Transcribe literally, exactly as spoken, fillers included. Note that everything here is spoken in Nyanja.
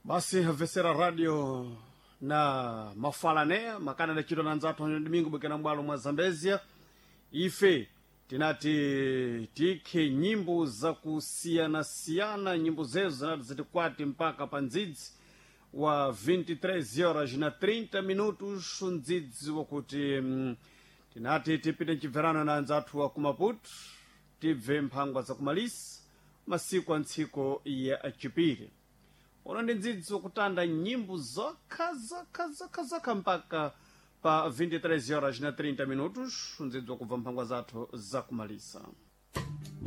Basi vesera radio na mafalanea makana na chito na nzatu hanyo domingo bwekena mbalo mwa Zambezia. Ife tinati tike nyimbo za kusiana siana, nyimbo zezo zinati zitikwati mpaka panzidzi wa vinte e três horas na trinta minutos. Nzidzi wakuti mm, tinati tipite nchiverano na nzatu wa kumaputu tibve mphangwa za kumalisi masiku antsiko ya chipiri. Ono ndi nzidzi wakutanda nyimbo zokha zokha zokha zokha mpaka pa vinte e três horas na trinta minutos. Nzidzi wakubva mphangwa zathu za kumalisa.